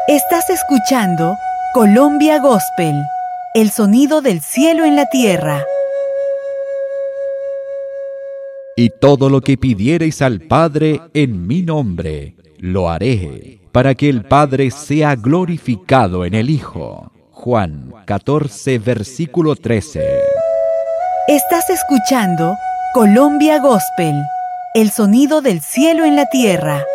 Estás escuchando Colombia Gospel, el sonido del cielo en la tierra. Y todo lo que pidiereis al Padre en mi nombre, lo haré, para que el Padre sea glorificado en el Hijo. Juan 14, versículo 13. Estás escuchando Colombia Gospel, el sonido del cielo en la tierra.